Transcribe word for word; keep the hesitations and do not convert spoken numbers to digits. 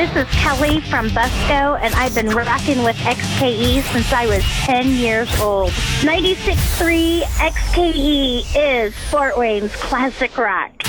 This is Kelly from Busco, and I've been rocking with X K E since I was ten years old. ninety-six point three X K E is Fort Wayne's classic rock.